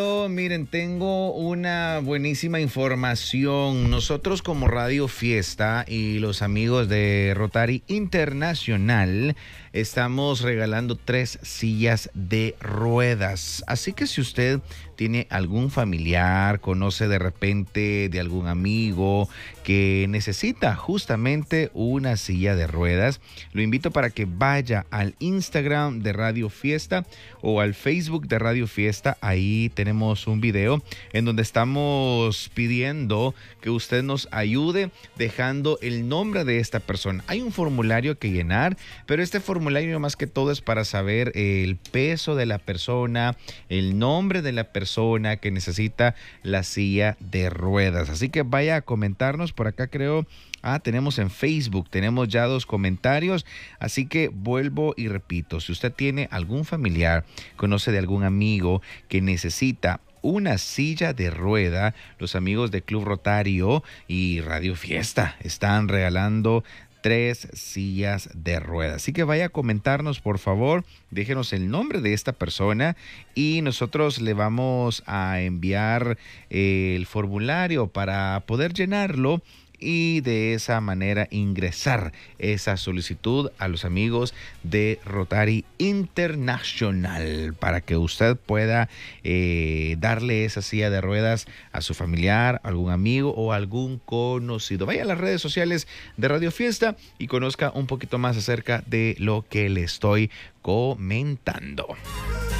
Miren, tengo una buenísima información. Nosotros como Radio Fiesta y los amigos de Rotary Internacional estamos regalando 3 sillas de ruedas. Así que si usted tiene algún familiar, conoce de repente de algún amigo que necesita justamente una silla de ruedas, lo invito para que vaya al Instagram de Radio Fiesta o al Facebook de Radio Fiesta. Ahí tenemos un video en donde estamos pidiendo que usted nos ayude dejando el nombre de esta persona. Hay un formulario que llenar, pero este formulario más que todo es para saber el peso de la persona, el nombre de la persona que necesita la silla de ruedas. Así que vaya a comentarnos por acá, creo. Tenemos en Facebook, tenemos ya 2 comentarios, así que vuelvo y repito, si usted tiene algún familiar, conoce de algún amigo que necesita una silla de rueda, los amigos de Club Rotario y Radio Fiesta están regalando 3 sillas de ruedas. Así que vaya a comentarnos, por favor, déjenos el nombre de esta persona y nosotros le vamos a enviar el formulario para poder llenarlo y de esa manera ingresar esa solicitud a los amigos de Rotary Internacional para que usted pueda darle esa silla de ruedas a su familiar, algún amigo o algún conocido. Vaya a las redes sociales de Radio Fiesta y conozca un poquito más acerca de lo que le estoy comentando.